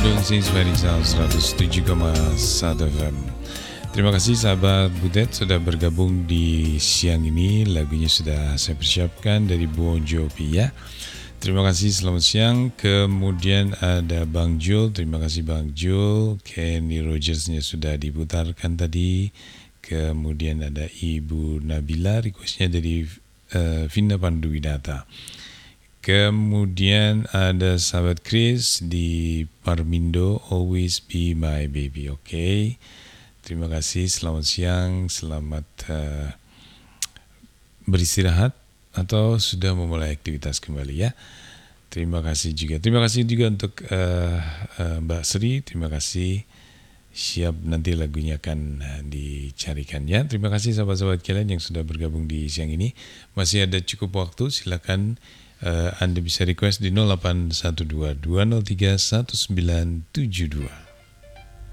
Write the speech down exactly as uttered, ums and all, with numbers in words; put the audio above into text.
frekuensi Spesial seratus tujuh koma satu F M. Terima kasih sahabat Butet sudah bergabung di siang ini. Lagunya sudah saya persiapkan dari Bon Jovi ya. Terima kasih, selamat siang. Kemudian ada Bang Jul, terima kasih Bang Jul. Kenny Rogersnya sudah diputarkan tadi. Kemudian ada Ibu Nabila, requestnya dari uh, Vina Panduwinata. Kemudian ada sahabat Chris di Parmindo, Always Be My Baby. Oke, okay. Terima kasih, selamat siang, selamat uh, beristirahat atau sudah memulai aktivitas kembali ya. Terima kasih juga, terima kasih juga untuk uh, uh, Mbak Sri, terima kasih. Siap, nanti lagunya akan uh, dicarikan ya. Terima kasih sahabat-sahabat kalian yang sudah bergabung di siang ini. Masih ada cukup waktu, silakan. Uh, Anda bisa request di nol delapan satu dua dua nol tiga satu sembilan tujuh dua.